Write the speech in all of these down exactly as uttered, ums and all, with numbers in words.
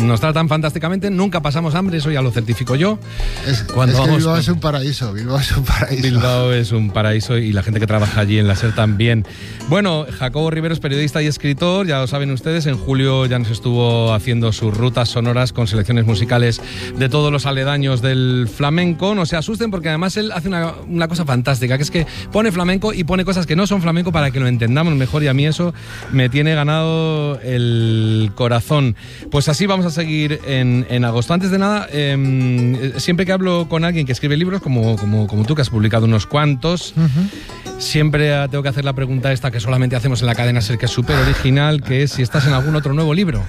nos tratan fantásticamente, nunca pasamos hambre, eso ya lo certifico yo. Es, Cuando es que vamos Bilbao con... es un paraíso, Bilbao es un paraíso. Bilbao es un paraíso y la gente que trabaja allí en la SER también. Bueno, Jacobo Rivero es periodista y escritor, ya lo saben ustedes, en julio ya nos estuvo haciendo sus rutas sonoras con selecciones musicales de todos los aledaños del flamenco. No se asusten porque además él hace una, una cosa fantástica, que es que pone flamenco y pone cosas que no son flamenco para que lo entendamos mejor, y a mí eso me tiene ganado el corazón. Pues así vamos a seguir en, en agosto. Antes de nada, eh, siempre que hablo con alguien que escribe libros, como, como, como tú, que has publicado unos cuantos, uh-huh. siempre tengo que hacer la pregunta esta que solamente hacemos en la cadena SER, que es súper original, que es si estás en algún otro nuevo libro.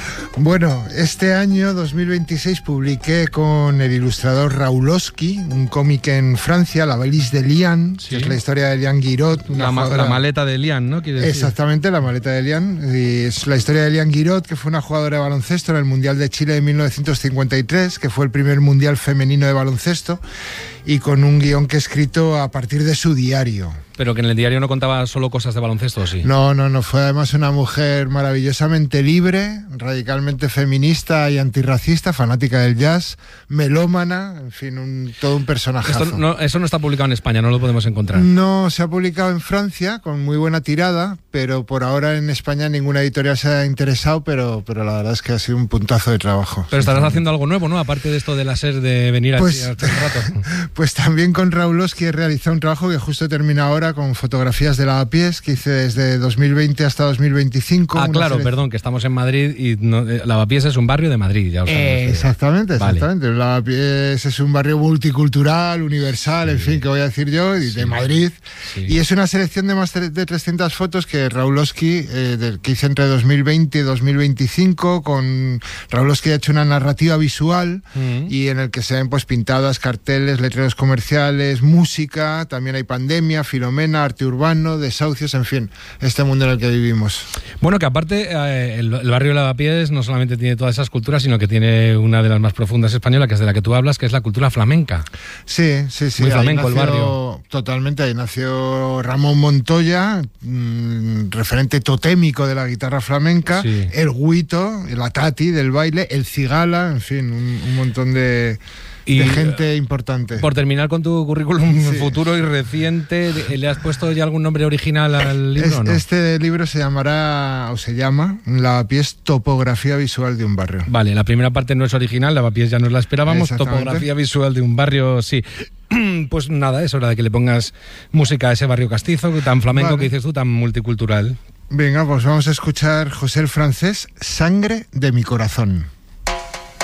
Bueno, este año, dos mil veintiséis, publiqué con el ilustrador Raulowski un cómic en Francia, La valise de Lian, sí. que es la historia de Lian Guiraud. Una la, jugadora... la maleta de Lian, ¿no? ¿Quiere decir? Exactamente, la maleta de Lian. Y es la historia de Lian Guiraud, que fue una jugadora de baloncesto en el Mundial de Chile de mil novecientos cincuenta y tres, que fue el primer Mundial femenino de baloncesto, y con un guión que he escrito a partir de su diario. Pero que en el diario no contaba solo cosas de baloncesto, ¿o sí? No, no, no. Fue además una mujer maravillosamente libre, radicalmente feminista y antirracista, fanática del jazz, melómana, en fin, un, todo un personajazo. Esto no, eso no está publicado en España, no lo podemos encontrar. No, se ha publicado en Francia con muy buena tirada, pero por ahora en España ninguna editorial se ha interesado, pero, pero la verdad es que ha sido un puntazo de trabajo. Pero estarás haciendo algo nuevo, ¿no? Aparte de esto de la SER, de venir pues, aquí un rato. Pues también con Raulowski he realizado un trabajo que justo termina ahora con fotografías de Lavapiés, que hice desde dos mil veinte hasta dos mil veinticinco. Ah, claro, selec... perdón, que estamos en Madrid y no, eh, Lavapiés es un barrio de Madrid, ya os eh, Exactamente, exactamente. Vale. Lavapiés es un barrio multicultural, universal, sí. en fin, que voy a decir yo, y sí. de Madrid. Sí. Y es una selección de más de trescientas fotos que Raulowski, eh, de, que hice entre dos mil veinte y dos mil veinticinco, con Raulowski ha hecho una narrativa visual mm. y en el que se ven pues pintadas, carteles, letreros comerciales, música, también hay pandemia, Filomena, arte urbano, desahucios, en fin, este mundo en el que vivimos. Bueno, que aparte eh, el, el barrio de Lavapiés no solamente tiene todas esas culturas, sino que tiene una de las más profundas españolas, que es de la que tú hablas, que es la cultura flamenca. Sí, sí, sí. Muy flamenco nació, el barrio. Totalmente, ahí nació Ramón Montoya, mmm, referente totémico de la guitarra flamenca, sí. el Guito, la Tati del baile, el Cigala, en fin, un, un montón de... Y de gente importante. Por terminar con tu currículum sí. futuro y reciente, ¿le has puesto ya algún nombre original al libro es, o no? Este libro se llamará, o se llama, Lavapiés, topografía visual de un barrio. Vale, la primera parte no es original, Lavapiés ya nos la esperábamos, topografía visual de un barrio, sí. Pues nada, es hora de que le pongas música a ese barrio castizo, tan flamenco vale. que dices tú, tan multicultural. Venga, pues vamos a escuchar José el Francés, Sangre de mi corazón.